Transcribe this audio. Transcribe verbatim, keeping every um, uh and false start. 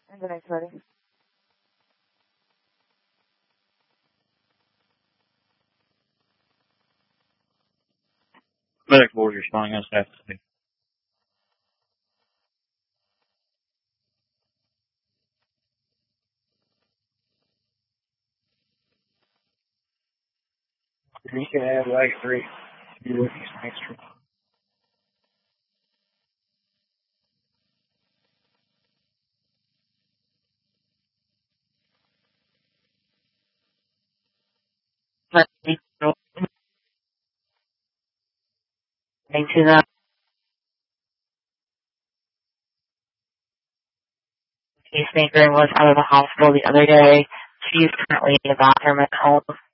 And the next ready. Medic board responding on staff today. You can have like three. You would use an extra. To the pacemaker and was out of the hospital the other day. She's currently in the bathroom at home.